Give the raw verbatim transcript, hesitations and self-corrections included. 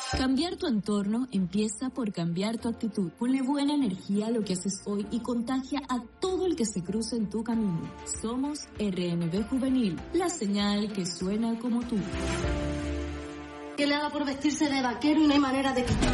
Cambiar tu entorno empieza por cambiar tu actitud. Ponle buena energía a lo que haces hoy y contagia a todo el que se cruce en tu camino. Somos R N B Juvenil, la señal que suena como tú. Que le haga por vestirse de vaquero y no hay manera de quitar.